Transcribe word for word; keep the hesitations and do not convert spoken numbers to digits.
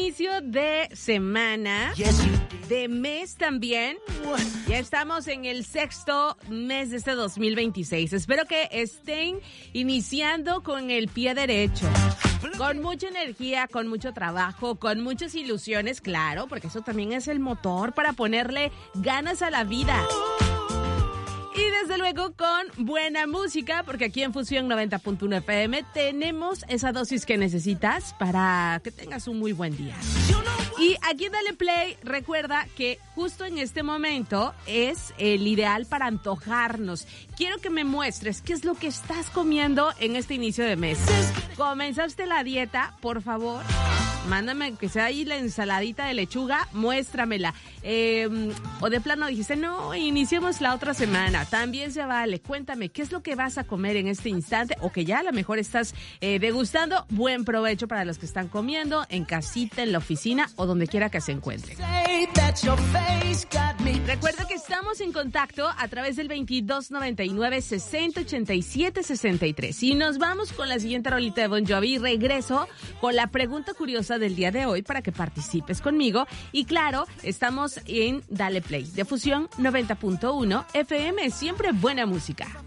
inicio de semana, de mes también. Ya estamos en el sexto mes de este dos mil veintiséis. Espero que estén iniciando con el pie derecho, con mucha energía, con mucho trabajo, con muchas ilusiones, claro, porque eso también es el motor para ponerle ganas a la vida. Y desde luego con buena música, porque aquí en Fusión noventa punto uno F M tenemos esa dosis que necesitas para que tengas un muy buen día. Y aquí en Dale Play, recuerda que justo en este momento es el ideal para antojarnos. Quiero que me muestres qué es lo que estás comiendo en este inicio de mes. ¿Comenzaste la dieta? Por favor, mándame que sea ahí la ensaladita de lechuga, muéstramela. Eh, o de plano dijiste, no, iniciemos la otra semana. También se vale. Cuéntame, ¿qué es lo que vas a comer en este instante? O que ya a lo mejor estás eh, degustando. Buen provecho para los que están comiendo en casita, en la oficina o donde quiera que se encuentren. Recuerda que estamos en contacto a través del veintidós noventa y nueve, sesenta, ochenta y siete, sesenta y tres. Y nos vamos con la siguiente rolita de Bon Jovi. Regreso con la pregunta curiosa del día de hoy para que participes conmigo. Y claro, estamos en Dale Play de Fusión noventa punto uno F M. Siempre buena música.